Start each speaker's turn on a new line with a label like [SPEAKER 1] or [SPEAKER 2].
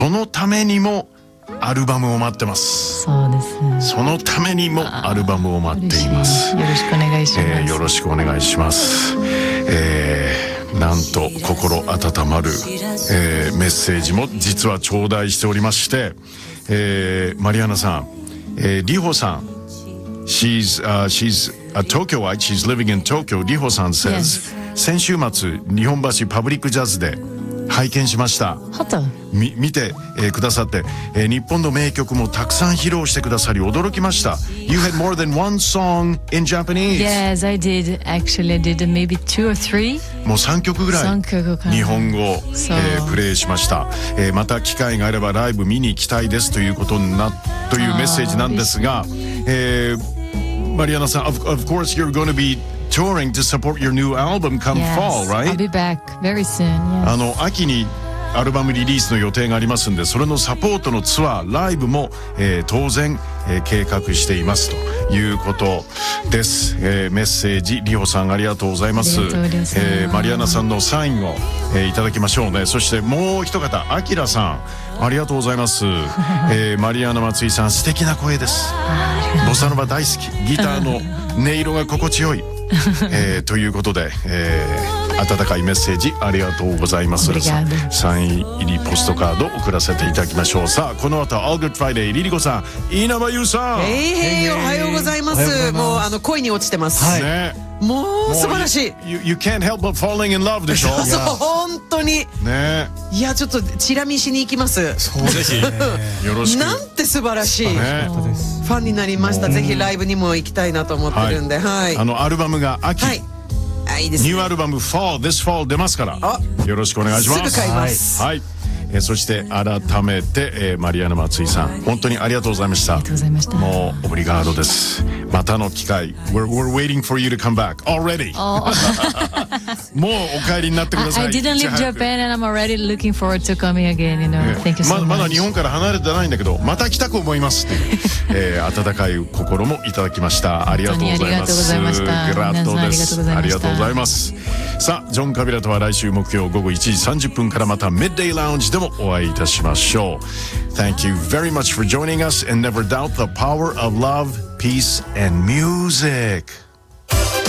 [SPEAKER 1] そのためにもアルバムを待ってます。
[SPEAKER 2] そうですね。
[SPEAKER 1] そのためにもアルバムを待っています。
[SPEAKER 2] よろしくお願いします。
[SPEAKER 1] よろしくお願いします。なんと心温まる、メッセージも実は頂戴しておりまして、マリアナさん、リホさん、she's a Tokyoite, she's living in Tokyo. リホさん says、先週末日本橋パブリックジャズで拝見しました。見て、くださって、日本の名曲もたくさん披露してくださり驚きました。You had more than one song in Japanese.
[SPEAKER 2] Yes, I did. Actually, I did maybe 2 or 3.
[SPEAKER 1] もう3曲ぐらい日本語を、プレイしました。また機会があればライブ見に行きたいですということというメッセージなんですが、マリアナさん、of course you're going to be touring to support your new album come fall, right?
[SPEAKER 2] I'll be back very soon. Yes.
[SPEAKER 1] 秋にアルバムリリースの予定がありますんで、それのサポートのツアー、ライブも、当然、計画していますということです。メッセージ、リホさんありがとうございます。マリアナさんのサインを、いただきましょうね。そしてもう一方、アキラさん、ありがとうございます。マリアナ松井さん、素敵な声です。ボサノバ大好き。ギターの音色が心地よい。ということで、温かいメッセージありがとうございます。サイン入りポストカード送らせていただきましょう。さあこの後 All Good Friday リリコさん、稲葉優さん、
[SPEAKER 3] おはようございます。もう恋に落ちてます。もう素晴らしい。
[SPEAKER 1] You can't help but falling in love でしょ。
[SPEAKER 3] そう本当に。
[SPEAKER 1] ね。
[SPEAKER 3] いやちょっとチラ見しに行きます。
[SPEAKER 1] そうぜひよろしく。
[SPEAKER 3] なんて素晴らしい。ファンになりました。ぜひライブにも行きたいなと思ってるんで、はい。
[SPEAKER 1] アルバムが秋。
[SPEAKER 3] いいですね。
[SPEAKER 1] ニューアルバム This Fall 出ますから。よろしくお願いします。
[SPEAKER 3] すぐ買います。
[SPEAKER 1] はい。そして改めて、マリアナ松井さん、本当にありがとうございました。
[SPEAKER 2] ありがとうございました。
[SPEAKER 1] もうオブリガードです。またの機会、we're waiting for you to come back already. もうお帰りになってください。
[SPEAKER 2] I didn't leave Japan and I'm already looking forward to coming again. You know, thank you so much.
[SPEAKER 1] まだ日本から離れてないんだけど、また来たく思いますっていう、温かい心もいただきました。ありがとうございます。グラッドです。ありがとうございます。さあ、ジョン・カビラとは来週木曜午後1時30分からまた Midday Lounge でもお会いいたしましょう。Thank you very much for joining us and never doubt the power of love, peace, and music.